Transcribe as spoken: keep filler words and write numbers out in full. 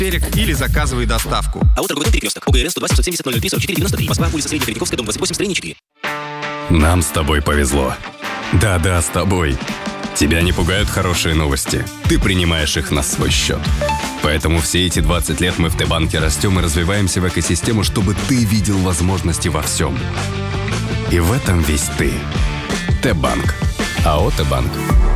Перек или заказывай доставку. АО «Торговый Перекресток». ОГРН сто два семьсот семьдесят ноль ноль три сорок четыре девяносто три. Москва, улица Среднехритиковская, дом двадцать восемь, строение четыре. Нам с тобой повезло. Да-да, с тобой. Тебя не пугают хорошие новости. Ты принимаешь их на свой счет. Поэтому все эти двадцать лет мы в Т-банке растем и развиваемся в экосистему, чтобы ты видел возможности во всем. И в этом весь ты. Т-банк. АО «Т-банк».